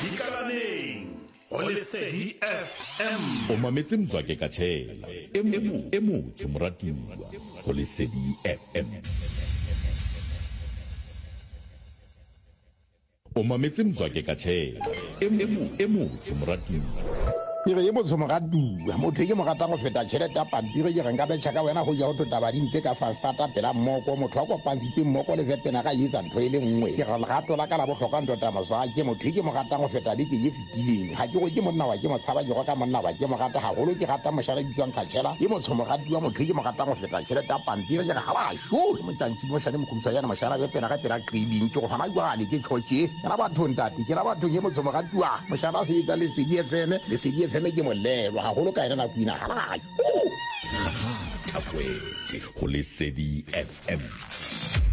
Dikalaneng go Lesedi FM o mametse Mzwake Katshela e motho moratiwa go Lesedi FM o mametse Mzwake Katshela e motho moratiwa ye motho mogatua motho ke mogata go feta tšhelete ya pampiri ke renka betšha ka wena go ja go totaba dimpe ka fa starta pela mmoko motho wa kopantshitse mmoko le vepena ka etsa ntho e le nngwe ke ga legato la ka la botlhokwa ntota maswa ke motho ke mogata go feta beke ye fetileng ga ke go ke monna wa ke motshaba ke go ka monna wa ke mogata gagolo ke gata mošara bitswang Katshela ye motho mogatua motho ke mogata go feta tšhelete ya pampiri ke ga ba sho motsantsi mošane mokhumtsa yana mošara vepena ka tera trading ke go gana jwale ke tšhotše ke na batho ntate ke na batho ye motho mogatua mošara se itsa Lesedi FM Lesedi FM ke molelo ga golo ka ena na kuina ga go Lesedi FM.